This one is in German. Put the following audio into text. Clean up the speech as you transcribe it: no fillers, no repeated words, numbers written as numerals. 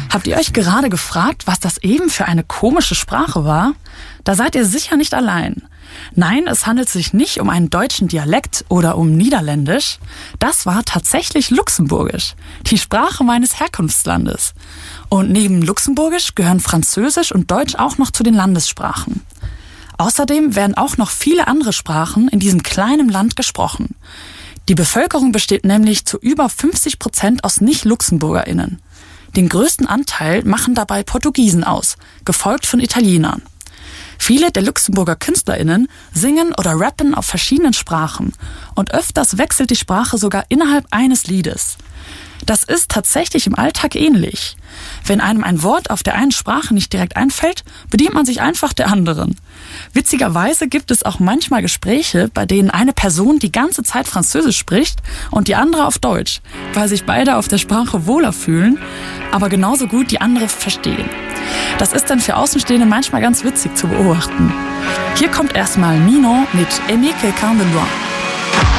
Habt ihr euch gerade gefragt, was das eben für eine komische Sprache war? Da seid ihr sicher nicht allein. Nein, es handelt sich nicht um einen deutschen Dialekt oder um Niederländisch. Das war tatsächlich Luxemburgisch, die Sprache meines Herkunftslandes. Und neben Luxemburgisch gehören Französisch und Deutsch auch noch zu den Landessprachen. Außerdem werden auch noch viele andere Sprachen in diesem kleinen Land gesprochen. Die Bevölkerung besteht nämlich zu über 50% aus Nicht-LuxemburgerInnen. Den größten Anteil machen dabei Portugiesen aus, gefolgt von Italienern. Viele der Luxemburger KünstlerInnen singen oder rappen auf verschiedenen Sprachen und öfters wechselt die Sprache sogar innerhalb eines Liedes. Das ist tatsächlich im Alltag ähnlich. Wenn einem ein Wort auf der einen Sprache nicht direkt einfällt, bedient man sich einfach der anderen. Witzigerweise gibt es auch manchmal Gespräche, bei denen eine Person die ganze Zeit Französisch spricht und die andere auf Deutsch, weil sich beide auf der Sprache wohler fühlen, aber genauso gut die andere verstehen. Das ist dann für Außenstehende manchmal ganz witzig zu beobachten. Hier kommt erstmal Ninon mit Aimer quelqu'un de loin.